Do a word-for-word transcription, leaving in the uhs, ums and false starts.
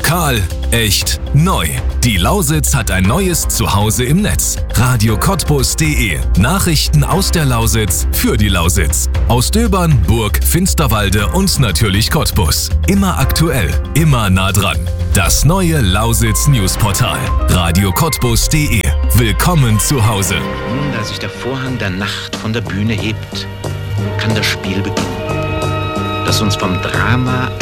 Lokal, echt, neu. Die Lausitz hat ein neues Zuhause im Netz. radio cottbus punkt de. Nachrichten aus der Lausitz für die Lausitz. Aus Döbern, Burg, Finsterwalde und natürlich Cottbus. Immer aktuell, immer nah dran. Das neue Lausitz Newsportal. radio cottbus punkt de. Willkommen zu Hause. Nun, da sich der Vorhang der Nacht von der Bühne hebt, kann das Spiel beginnen, das uns vom Drama